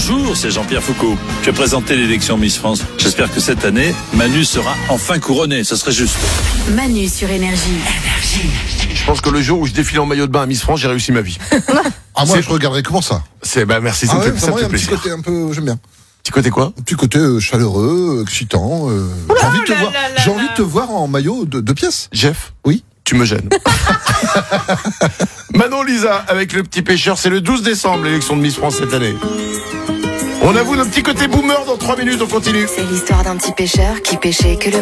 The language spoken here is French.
Bonjour, c'est Jean-Pierre Foucault. Je vais présenter l'élection Miss France. J'espère que cette année, Manu sera enfin couronnée. Ça serait juste. Manu sur Énergie. Je pense que le jour où je défile en maillot de bain à Miss France, j'ai réussi ma vie. Ah, moi, je regarderais comment ça. Merci, ça Ah me ouais, fait, ça vraiment, me il y a fait un petit plaisir. côté un peu, j'aime bien. Petit côté quoi? Un petit côté chaleureux, excitant. J'ai envie de te voir. J'ai envie de te voir en maillot de pièces. Jeff? Oui. Tu me gênes. Manon Lisa, avec le petit pêcheur, c'est le 12 décembre, l'élection de Miss France cette année. On avoue nos petits côtés boomer dans 3 minutes, on continue. C'est l'histoire d'un petit pêcheur qui pêchait que le